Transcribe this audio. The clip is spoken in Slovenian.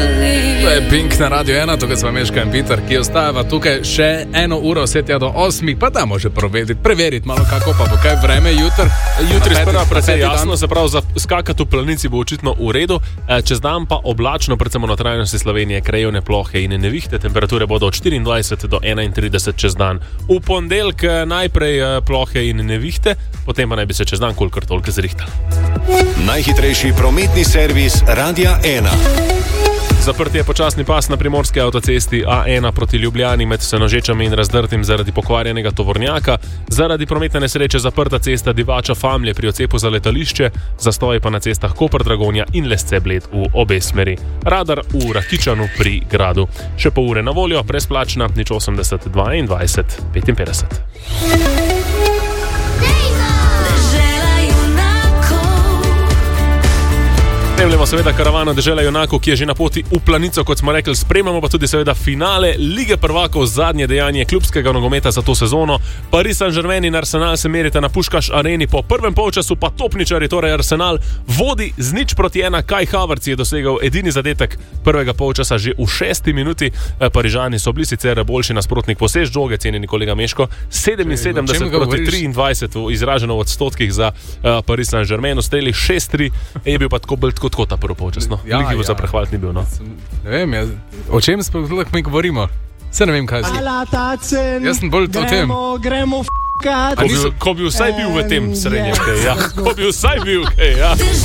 To je Pink na Radio 1, tukaj smo Meška in Peter, ki ostava tukaj še 1 uro, vse tja do 8, pa damo že preveriti malo, kako pa bo kaj vreme Jutri sprva precej jasno, se pravi, skakati v planici bo očitno v redu, čez dan pa oblačno, predvsem v notranjosti Slovenije, krajevne plohe in nevihte, temperature bodo od 24 do 31 čez dan. V ponedeljek najprej plohe in nevihte, potem pa naj bi se čez dan kolikor toliko zrihtali. Najhitrejši prometni servis Radia 1. Zaprt je počasni pas na primorski avtocesti A1 proti Ljubljani med Senožečami in Razdrtim zaradi pokvarjenega tovornjaka. Zaradi prometne nesreče zaprta cesta Divača-Famlje pri odcepu za letališče, zastoji pa na cestah Koper-Dragonja in Lesce-Bled v obe smeri. Radar v Rakičanu pri Gradu. Še pol ure na voljo, brezplačna, 080 22 55. Spremljamo seveda karavano Dežela junakov, ki je že na poti v planico, kot smo rekli, spremljamo pa tudi seveda finale Lige prvakov, zadnje dejanje klubskega nogometa za to sezono. Paris Saint-Germain in Arsenal se merita na Puškaš areni, po prvem polčasu pa topničarji, torej Arsenal, vodi z 0-1, Kai Havertz je dosegel edini zadetek prvega polčasa že v 6. minuti. Parižani so bili sicer boljši nasprotnik, posež žoge, cenjeni kolega Meško, 77 proti 23 izraženo v odstotkih za Paris Saint-Germain, ustreli 6-3, je bil pa tako ta prvo polčas, no. Veliko za prehvaliti ni bil, no. Ne vem, o čem sploh mi govorimo? Se ne vem, kaj si. Jaz sem bolj o tem. Gremo Ko bi vsaj bil v tem srednjem, ja. Ko bi vsaj bil, ja.